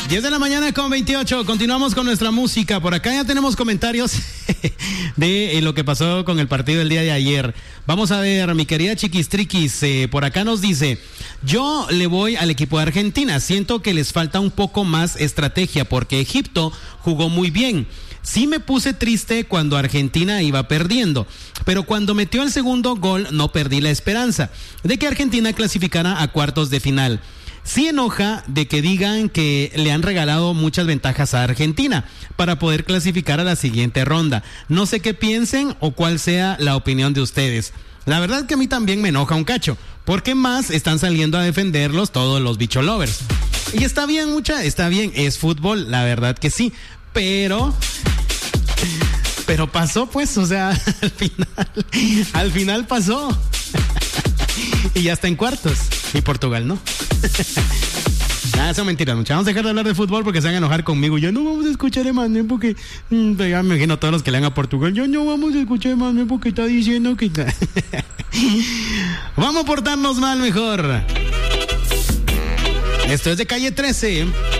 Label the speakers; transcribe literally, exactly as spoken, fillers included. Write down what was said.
Speaker 1: diez de la mañana con veintiocho, continuamos con nuestra música. Por acá ya tenemos comentarios de eh, lo que pasó con el partido el día de ayer. Vamos a ver, mi querida Chiquistriquis, eh, por acá nos dice: yo le voy al equipo de Argentina, siento que les falta un poco más estrategia porque Egipto jugó muy bien. Sí me puse triste cuando Argentina iba perdiendo, pero cuando metió el segundo gol no perdí la esperanza de que Argentina clasificara a cuartos de final. Sí enoja de que digan que le han regalado muchas ventajas a Argentina para poder clasificar a la siguiente ronda. No sé qué piensen o cuál sea la opinión de ustedes. La verdad que a mí también me enoja un cacho, porque más están saliendo a defenderlos todos los bicho lovers. Y está bien, mucha, está bien, es fútbol, la verdad que sí, pero... Pero pasó pues, o sea, al final, al final pasó. Y ya está en cuartos. Y Portugal no. Nada, eso es mentira, muchachos. Vamos a dejar de hablar de fútbol porque se van a enojar conmigo. Ya no vamos a escuchar a Emanuel porque... Mmm, ya me imagino a todos los que le dan a Portugal. Ya no vamos a escuchar a Emanuel porque está diciendo que... Vamos a portarnos mal mejor. Esto es de Calle trece.